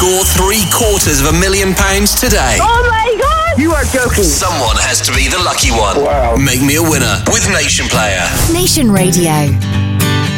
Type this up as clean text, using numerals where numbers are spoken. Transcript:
your £750,000 today. Oh my God! You are joking. Someone has to be the lucky one. Wow. Make me a winner with Nation Player. Nation Radio.